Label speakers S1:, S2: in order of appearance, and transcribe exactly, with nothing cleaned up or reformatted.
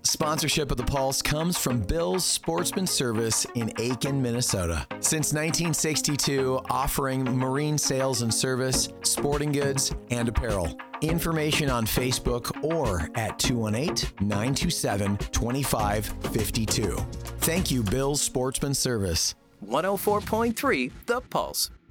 S1: Sponsorship of The Pulse comes from Bill's Sportsman Service in Aiken, Minnesota. Since nineteen sixty-two, offering marine sales and service, sporting goods, and apparel. Information on Facebook or at two one eight, nine two seven, two five five two. Thank you, Bill's Sportsman Service.
S2: one oh four point three The Pulse.